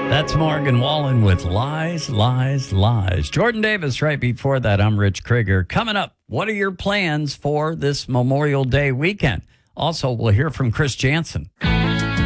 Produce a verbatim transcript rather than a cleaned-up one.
That's Morgan Wallen with Lies, Lies, Lies. Jordan Davis right before that. I'm Rich Krieger. Coming up, what are your plans for this Memorial Day weekend? Also, we'll hear from Chris Jansen.